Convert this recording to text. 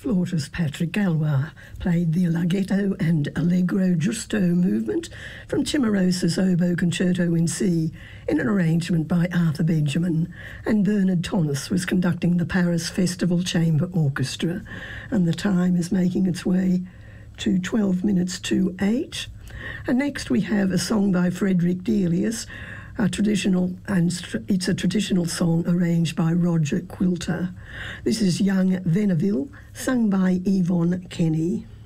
Flautist Patrick Galois played the Allegretto and Allegro Giusto movement from Cimarosa's Oboe Concerto in C in an arrangement by Arthur Benjamin, and Bernard Thomas was conducting the Paris Festival Chamber Orchestra, and the time is making its way to 12 minutes to 8. And next we have a song by Frederick Delius, it's a traditional song arranged by Roger Quilter. This is Young Venneville, sung by Yvonne Kenny.